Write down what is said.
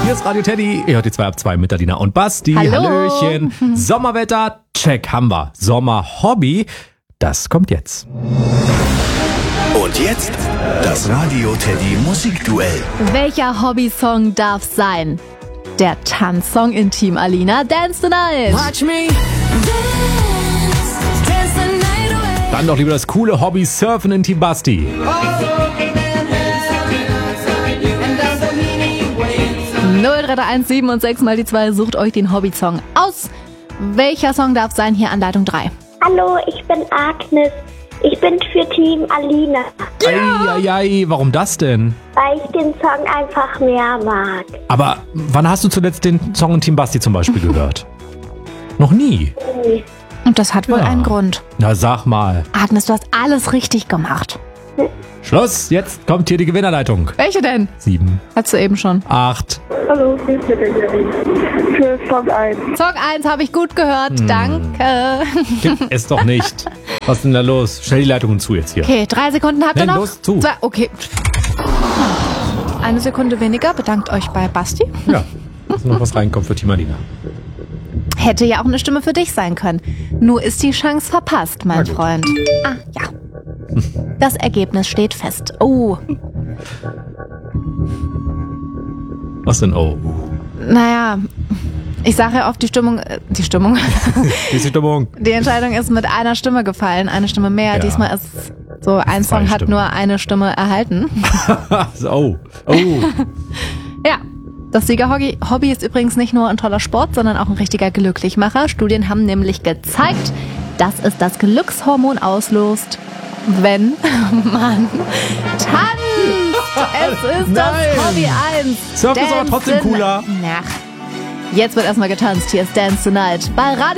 Hier ist Radio Teddy. Ihr hört die 2 ab 2 mit Adina und Basti. Hallo. Hallöchen. Sommerwetter, check, haben wir. Sommerhobby, das kommt jetzt. Und jetzt das Radio Teddy Musikduell. Welcher Hobbysong darf sein? Der Tanzsong in Team Alina, Dance the Night. Watch me dance, dance the night away. Dann doch lieber das coole Hobby Surfen in Team Basti. 0331 7 und 6 mal die 2, sucht euch den Hobbysong aus. Welcher Song darf sein? Hier Anleitung 3. Hallo, ich bin Agnes. Ich bin für Team Alina, Eieiei, warum das denn? weil ich den Song einfach mehr mag. Aber wann hast du zuletzt den Song in Team Basti zum Beispiel gehört? Noch nie. Und das hat wohl Ja. einen Grund. Na sag mal. Agnes, du hast alles richtig gemacht. Schluss, jetzt kommt hier die Gewinnerleitung. Welche denn? 7, Hast du eben schon. 8. Hallo, hier ist der Benjamin. Für Song 1. Song 1 habe ich gut gehört. Danke. Gibt es doch nicht. Was ist denn da los? Schnell die Leitungen zu jetzt hier. Okay, 3 Sekunden habt ihr Nenn noch. los, zu. 2, okay. 1 Sekunde weniger. Bedankt euch bei Basti. Ja, dass noch was reinkommt für Team Alina. Hätte ja auch eine Stimme für dich sein können. Nur ist die Chance verpasst, mein Freund. Ah, ja. Das Ergebnis steht fest. Oh, Was denn? Oh. naja. Ich sage ja oft die Stimmung. Wie ist die Stimmung? Die Entscheidung ist mit einer Stimme gefallen. Eine Stimme mehr. Ja. Diesmal ist so, ein Song hat Stimmen. nur eine Stimme erhalten. Oh. Ja. Das Siegerhobby ist übrigens nicht nur ein toller Sport, sondern auch ein richtiger Glücklichmacher. Studien haben nämlich gezeigt, dass es das Glückshormon auslöst, wenn man tanzt. Es ist das Nein. Hobby 1. Surfen ist aber trotzdem cooler. Jetzt wird erstmal getanzt. Hier ist Dance the Night bei Radio